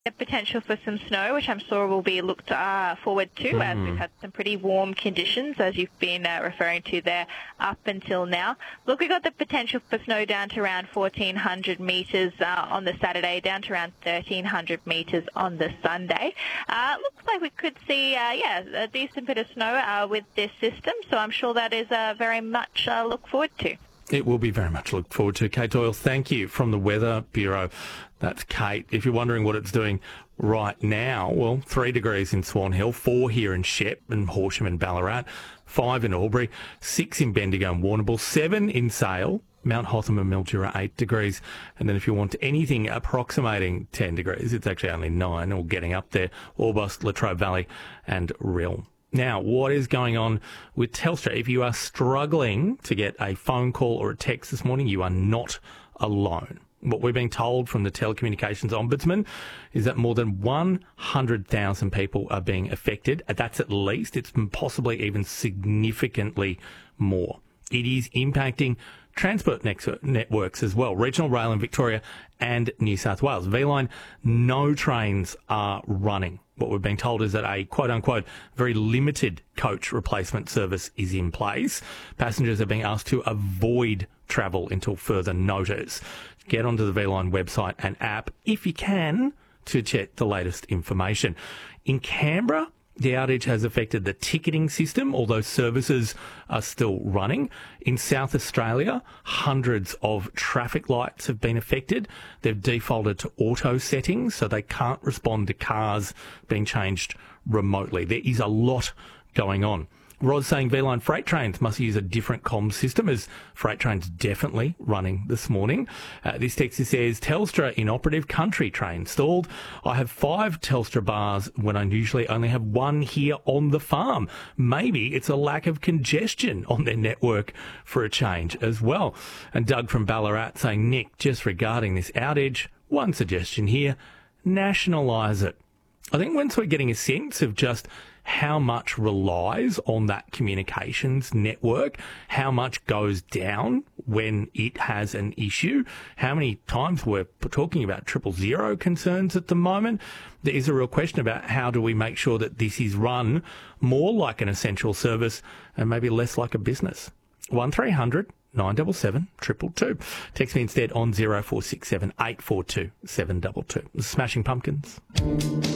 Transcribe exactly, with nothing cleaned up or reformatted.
The potential for some snow, which I'm sure will be looked uh, forward to mm. as we've had some pretty warm conditions, as you've been uh, referring to there up until now. Look, we've got the potential for snow down to around fourteen hundred metres uh, on the Saturday, down to around thirteen hundred metres on the Sunday. Uh, looks like we could see, uh, yeah, a decent bit of snow uh, with this system, so I'm sure that is uh, very much uh, look forward to. It will be very much looked forward to. Kate Doyle, thank you from the Weather Bureau. That's Kate. If you're wondering what it's doing right now, well, three degrees in Swan Hill, four here in Shep and Horsham and Ballarat, five in Albury, six in Bendigo and Warrnambool, seven in Sale, Mount Hotham and Mildura, eight degrees. And then if you want anything approximating ten degrees, it's actually only nine or getting up there, Orbost, Latrobe Valley and Rhyl. Now, what is going on with Telstra? If you are struggling to get a phone call or a text this morning, you are not alone. What we're being told from the Telecommunications Ombudsman is that more than one hundred thousand people are being affected. That's at least. It's possibly even significantly more. It is impacting transport networks as well. Regional Rail in Victoria and New South Wales. V-Line, no trains are running. What we've been told is that a quote-unquote very limited coach replacement service is in place. Passengers are being asked to avoid travel until further notice. Get onto the V-Line website and app, if you can, to check the latest information. In Canberra, the outage has affected the ticketing system, although services are still running. In South Australia, hundreds of traffic lights have been affected. They've defaulted to auto settings, so they can't respond to cars being changed remotely. There is a lot going on. Rod's saying V-Line freight trains must use a different comms system, as freight trains definitely running this morning. Uh, this texter says, Telstra inoperative, country train stalled. I have five Telstra bars when I usually only have one here on the farm. Maybe it's a lack of congestion on their network for a change as well. And Doug from Ballarat saying, Nick, just regarding this outage, one suggestion here, nationalise it. I think once we're getting a sense of just how much relies on that communications network, how much goes down when it has an issue, how many times we're talking about triple zero concerns at the moment, there is a real question about how do we make sure that this is run more like an essential service and maybe less like a business. one three hundred nine seven seven, two two two. Text me instead on zero four six seven eight four two seven two two. Smashing Pumpkins.